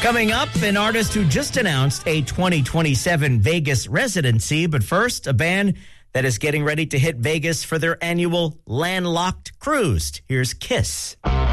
Coming up, an artist who just announced a 2027 Vegas residency. But first, a band that is getting ready to hit Vegas for their annual Landlocked cruise. Here's Kiss.